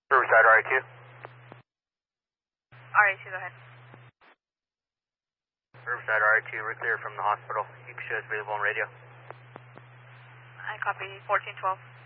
Riverside RIQ. RIQ, go ahead. Riverside RIQ, we're clear from the hospital. You can show us available on radio. I copy 1412.